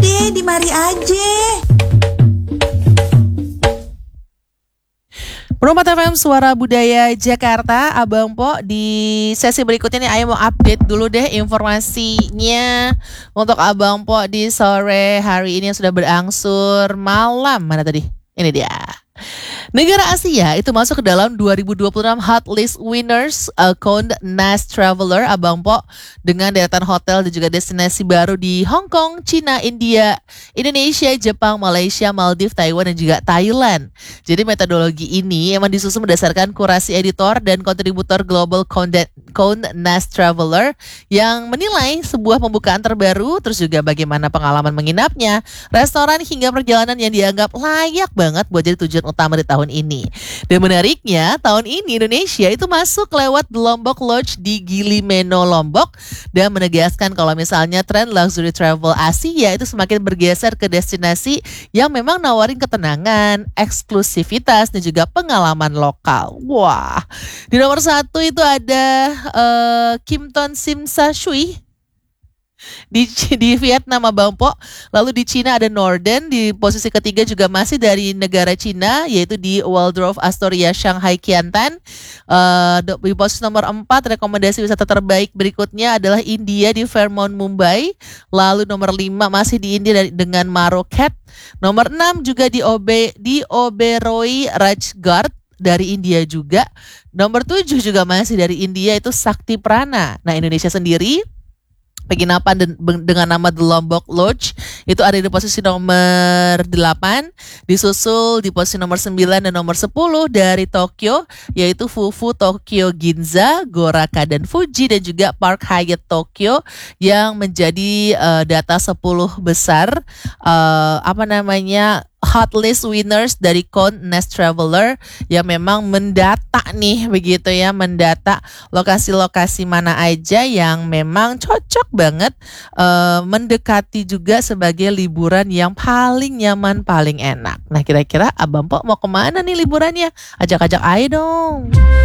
deh, di mari aja. Perumah FM Suara Budaya Jakarta, Abang Po. Di sesi berikutnya nih, Ayo mau update dulu deh informasinya untuk Abang Po di sore hari ini yang sudah berangsur malam. Mana tadi? Ini dia. Negara Asia itu masuk ke dalam 2026 Hot List Winners Account Nast Traveler, Abang Po, dengan deretan hotel dan juga destinasi baru di Hong Kong, Cina, India, Indonesia, Jepang, Malaysia, Maldives, Taiwan, dan juga Thailand. Jadi metodologi ini emang disusun berdasarkan kurasi editor dan kontributor Global Count Nast Traveler yang menilai sebuah pembukaan terbaru, terus juga bagaimana pengalaman menginapnya, restoran hingga perjalanan yang dianggap layak banget buat jadi tujuan utama di tahun ini. Dan menariknya, tahun ini Indonesia itu masuk lewat The Lombok Lodge di Gili Meno, Lombok, dan menegaskan kalau misalnya tren luxury travel Asia itu semakin bergeser ke destinasi yang memang nawarin ketenangan, eksklusivitas, dan juga pengalaman lokal. Wah, di nomor 1 itu ada Kim Ton Sim Sa Shui di Vietnam, Abang Po. Lalu di Cina ada Norden. Di posisi ketiga juga masih dari negara Cina, yaitu di Waldorf Astoria Shanghai Qiantan. Di posisi nomor 4 rekomendasi wisata terbaik berikutnya adalah India di Fairmont Mumbai. Lalu nomor 5 masih di India dengan Maroket. Nomor 6 juga di Oberoi Rajgarh dari India juga. Nomor 7 juga masih dari India, itu Sakti Prana. Nah, Indonesia sendiri penginapan dengan nama The Lombok Lodge itu ada di posisi nomor 8, disusul di posisi nomor 9 dan nomor 10 dari Tokyo, yaitu Fufu Tokyo Ginza, Goraka dan Fuji, dan juga Park Hyatt Tokyo yang menjadi data 10 besar Hot List Winners dari Count Nast Traveler yang memang mendata nih, begitu ya, mendata lokasi-lokasi mana aja yang memang cocok banget mendekati juga sebagai liburan yang paling nyaman, paling enak. Nah, kira-kira Abang Po mau kemana nih liburannya? Ajak-ajak ayo dong.